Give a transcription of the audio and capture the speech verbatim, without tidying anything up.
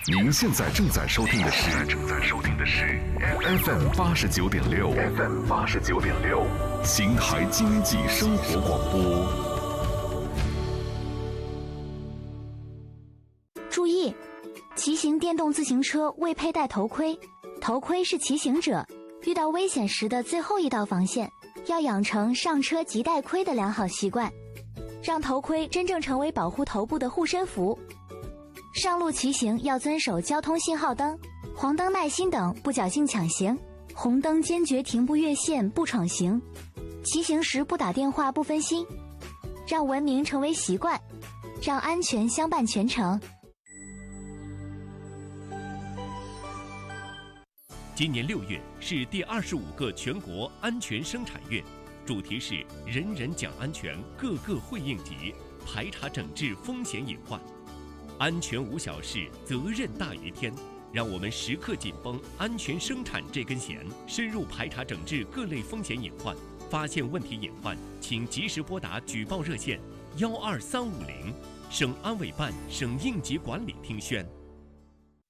您现在正在收听的是正在收听的是 F M 八十九点六 F M 八十九点六邢台经济生活广播。 注意，骑行电动自行车未佩戴头盔，头盔是骑行者遇到危险时的最后一道防线，要养成上车即戴盔的良好习惯，让头盔真正成为保护头部的护身符。上路骑行要遵守交通信号灯、黄灯耐心等，不侥幸抢行；红灯坚决停不越线、不闯行。骑行时不打电话、不分心，让文明成为习惯，让安全相伴全程。 今年六月是第二十五个全国安全生产月，主题是人人讲安全，个个会应急，排查整治风险隐患。安全无小事，责任大于天。让我们时刻紧绷安全生产这根弦，深入排查整治各类风险隐患。发现问题隐患，请及时拨打举报热线幺二三五零，省安委办省应急管理厅宣。